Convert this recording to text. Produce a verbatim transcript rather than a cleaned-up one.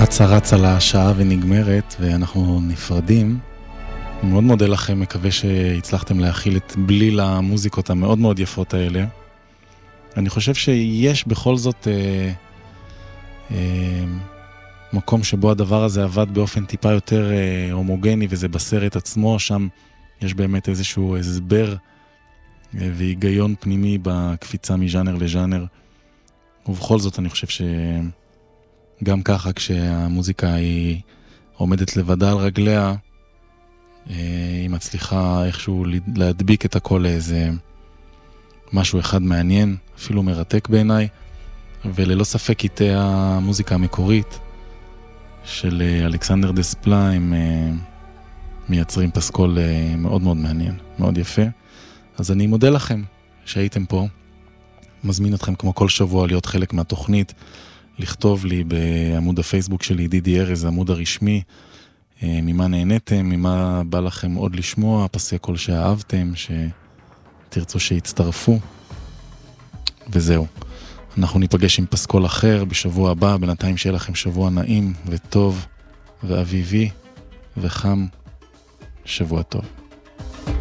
אצה רצה לשעה ונגמרת ואנחנו נפרדים. מאוד מודה לכם, מקווה שהצלחתם להכיל את בליל המוזיקות המאוד מאוד יפות האלה. אני חושב שיש בכל זאת אה, אה, מקום שבו הדבר הזה עבד באופן טיפה יותר אה, הומוגני, וזה בסרט עצמו. שם יש באמת איזשהו הסבר אה, והיגיון פנימי בקפיצה מז'אנר לז'אנר. ובכל זאת אני חושב שגם ככה כשהמוזיקה היא עומדת לבדה על רגליה, היא מצליחה איכשהו להדביק את הכל לאיזה משהו אחד מעניין, אפילו מרתק בעיניי, וללא ספק איתה המוזיקה המקורית של אלכסנדר דספלה, הם מייצרים פסקול מאוד מאוד מעניין, מאוד יפה. אז אני מודה לכם שהייתם פה, מזמין אתכם כמו כל שבוע להיות חלק מהתוכנית, לכתוב לי בעמוד הפייסבוק שלי, דידי ארז, העמוד הרשמי, ממה נהניתם, ממה בא לכם עוד לשמוע, פסי כל שאהבתם, שתרצו שיצטרפו, וזהו. אנחנו ניפגש עם פסקול אחר בשבוע הבא, בינתיים שיהיה לכם שבוע נעים וטוב ואביבי וחם, שבוע טוב.